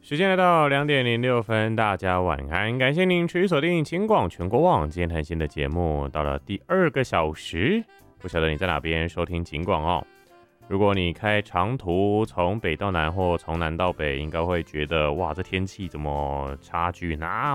时间来到2:06，大家晚安，感谢您持续锁定金广全国网今天谈心的节目，到了第2个小时，不晓得你在哪边收听金广哦。如果你开长途从北到南或从南到北，应该会觉得哇，这天气怎么差距那